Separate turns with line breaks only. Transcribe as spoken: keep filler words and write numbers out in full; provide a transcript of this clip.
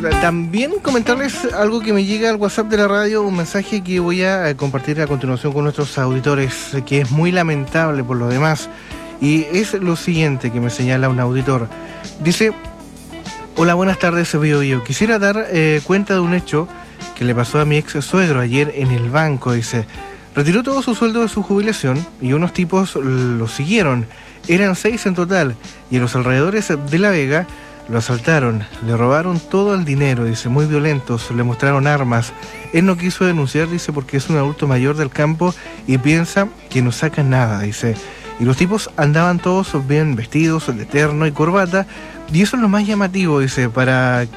también comentarles algo que me llega al WhatsApp de la radio, un mensaje que voy a compartir a continuación con nuestros auditores, que es muy lamentable por lo demás, y es lo siguiente que me señala un auditor. Dice: hola, buenas tardes, Bio Bio. Quisiera dar eh, cuenta de un hecho que le pasó a mi ex suegro ayer en el banco. Dice: retiró todo su sueldo de su jubilación y unos tipos lo siguieron. Eran seis en total, y en los alrededores de La Vega lo asaltaron, le robaron todo el dinero, dice, muy violentos, le mostraron armas. Él no quiso denunciar, dice, porque es un adulto mayor del campo y piensa que no sacan nada, dice. Y los tipos andaban todos bien vestidos, de terno y corbata, y eso es lo más llamativo, dice, para